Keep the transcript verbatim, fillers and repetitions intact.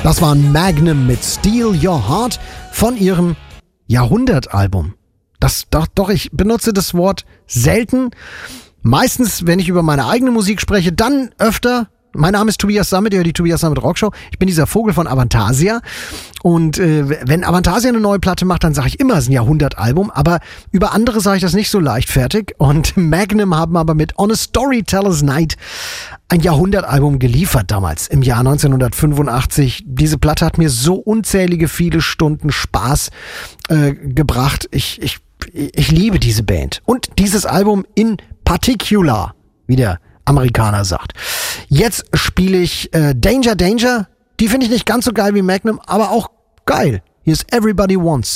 Das war Magnum mit Steal Your Heart von ihrem Jahrhundertalbum. Das, doch, doch, ich benutze das Wort selten. Meistens, wenn ich über meine eigene Musik spreche, dann öfter. Mein Name ist Tobias Sammet, ihr hört die Tobias Sammet Rockshow. Ich bin dieser Vogel von Avantasia. Und äh, wenn Avantasia eine neue Platte macht, dann sage ich immer, es ist ein Jahrhundertalbum. Aber über andere sage ich das nicht so leichtfertig. Und Magnum haben aber mit On a Storyteller's Night ein Jahrhundertalbum geliefert damals, im Jahr neunzehnhundertfünfundachtzig. Diese Platte hat mir so unzählige viele Stunden Spaß äh, gebracht. Ich, ich, ich liebe diese Band. Und dieses Album in particular, wie der Amerikaner sagt. Jetzt spiele ich äh, Danger Danger. Die finde ich nicht ganz so geil wie Magnum, aber auch geil. Hier ist Everybody Wants.